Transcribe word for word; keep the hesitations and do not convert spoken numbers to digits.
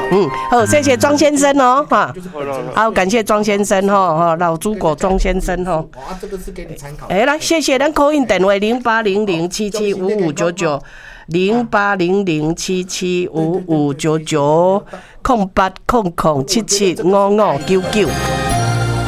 嗯，好，谢谢庄先生哦，哈，好，感谢庄先生哈，哈，老猪狗庄先生哈。 啊，这个是给你参考。 哎，来，谢谢，咱 call in 电话零八零零七七五五九九，零八零零七七五五九九，空八空空七七五五九九。